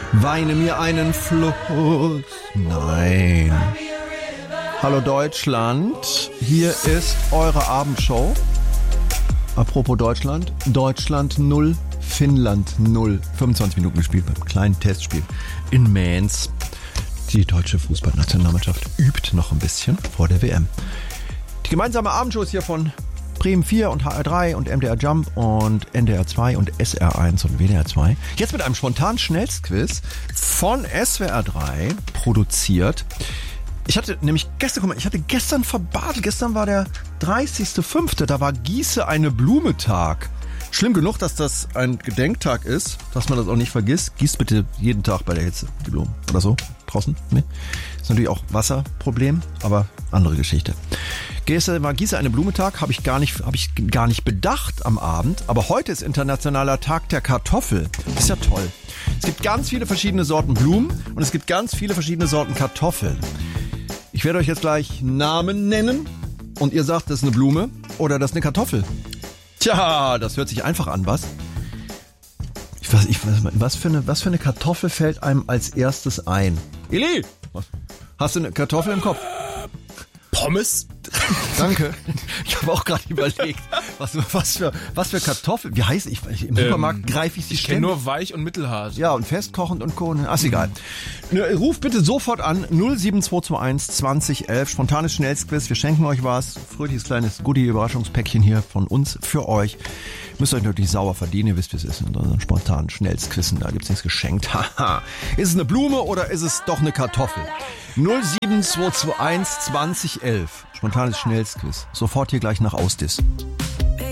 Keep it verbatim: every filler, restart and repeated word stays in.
Weine mir einen Fluss. Nein. Hallo Deutschland, hier ist eure Abendshow. Apropos Deutschland, Deutschland null, Finnland null. fünfundzwanzig Minuten gespielt beim kleinen Testspiel in Mainz. Die deutsche Fußballnationalmannschaft übt noch ein bisschen vor der W M. Die gemeinsame Abendshow ist hier von Bremen vier und H R drei und M D R Jump und N D R zwei und S R eins und W D R zwei. Jetzt mit einem spontanen Schnellstquiz von S W R drei produziert. Ich hatte nämlich gestern, guck mal, ich hatte gestern verbaselt. Gestern war der dreißigster fünfte Da war Gieße eine Blume Tag. Schlimm genug, dass das ein Gedenktag ist, dass man das auch nicht vergisst. Gießt bitte jeden Tag bei der Hitze die Blumen. Oder so? Draußen? Nee. Ist natürlich auch Wasserproblem, aber andere Geschichte. Gestern war Gieße eine Blume Tag, habe ich gar nicht, habe ich gar nicht bedacht am Abend. Aber heute ist internationaler Tag der Kartoffel. Das ist ja toll. Es gibt ganz viele verschiedene Sorten Blumen und es gibt ganz viele verschiedene Sorten Kartoffeln. Ich werde euch jetzt gleich Namen nennen und ihr sagt, das ist eine Blume oder das ist eine Kartoffel. Tja, das hört sich einfach an, was? Ich weiß, ich weiß, was für eine, was für eine Kartoffel fällt einem als erstes ein? Eli, was? Hast du eine Kartoffel im Kopf? Pommes? Danke. Ich habe auch gerade überlegt, was, was für, was für Kartoffeln. Wie heißt ich? Im Supermarkt ähm, greife ich sie Ich kenne nur weich und mittelhart. Ja, und festkochend und Co. Ach, ist egal. Ruf bitte sofort an null sieben zwei zwei eins zwanzig elf. Spontanes Schnellstquiz. Wir schenken euch was. Fröhliches kleines Goodie-Überraschungspäckchen hier von uns für euch. Müsst euch natürlich sauer verdienen. Ihr wisst, wie es ist in unseren spontanen Schnellstquizen. Da gibt's nichts geschenkt. Haha. Ist es eine Blume oder ist es doch eine Kartoffel? null sieben zwei zwei eins zwanzig elf. Spontanes Schnellstquiz. Sofort hier gleich nach Ausdiss.